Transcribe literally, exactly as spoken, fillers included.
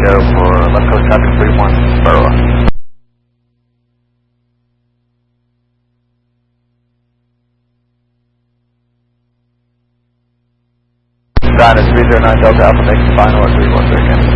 radar for left coast traffic three one, Burrow. China three zero nine Delta Alpha, making final at three one three again.